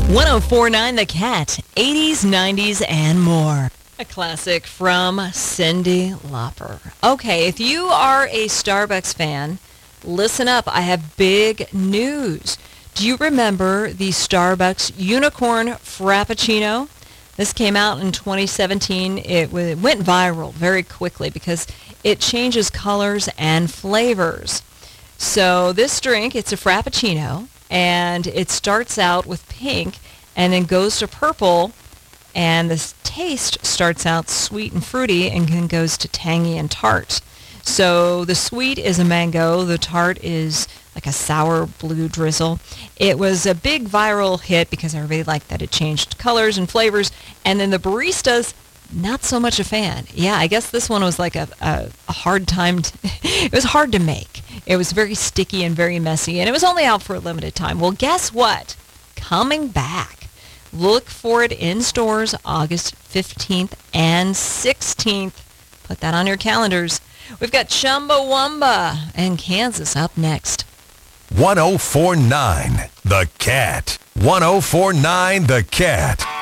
1049 The Cat, 80s, 90s, and more. A classic from Cyndi Lauper. Okay, if you are a Starbucks fan, listen up. I have big news. Do you remember the Starbucks Unicorn Frappuccino? This came out in 2017. It went viral very quickly because it changes colors and flavors. So this drink, it's a Frappuccino, and it starts out with pink and then goes to purple, and the taste starts out sweet and fruity and then goes to tangy and tart. So the sweet is a mango, the tart is like a sour blue drizzle. It was a big viral hit because everybody liked that it changed colors and flavors, and then the baristas, not so much a fan. Yeah, I guess this one was like a hard time. It was hard to make. It was very sticky and very messy, and it was only out for a limited time. Well, guess what? Coming back. Look for it in stores August 15th and 16th. Put that on your calendars. We've got Chumbawamba and Kansas up next. 1049 The Cat. 1049 The Cat.